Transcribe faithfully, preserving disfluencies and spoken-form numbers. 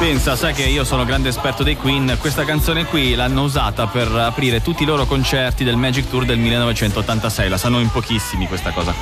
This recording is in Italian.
Pensa, sai che io sono grande esperto dei Queen, questa canzone qui l'hanno usata per aprire tutti i loro concerti del Magic Tour del millenovecentottantasei, la sanno in pochissimi questa cosa.